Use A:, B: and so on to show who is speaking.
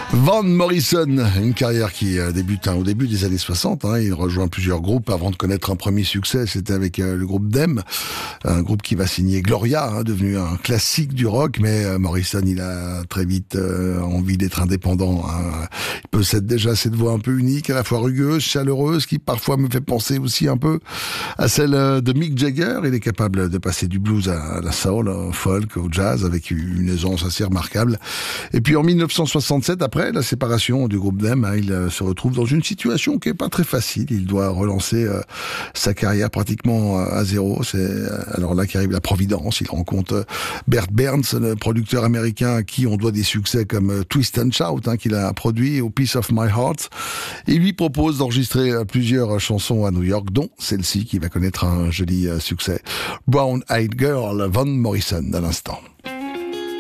A: Van Morrison, une carrière qui débute au début des années 60. Il rejoint plusieurs groupes avant de connaître un premier succès. C'était avec le groupe Them, un groupe qui va signer Gloria, devenu un classique du rock. Mais Morrison, il a très vite envie d'être indépendant. Il possède déjà cette voix un peu unique, à la fois rugueuse, chaleureuse, qui parfois me fait penser aussi un peu à celle de Mick Jagger. Il est capable de passer du blues à la soul, au folk, au jazz, avec une aisance assez remarquable. Et puis en 1967, après la séparation du groupe Them, il se retrouve dans une situation qui est pas très facile. Il doit relancer sa carrière pratiquement à zéro. C'est alors là qu'arrive la providence. Il rencontre Bert Berns, le producteur américain à qui on doit des succès comme Twist and Shout, qu'il a produit, au Piece of My Heart. Il lui propose d'enregistrer plusieurs chansons à New York, dont celle-ci qui va connaître un joli succès. Brown Eyed Girl, Van Morrison, à l'instant.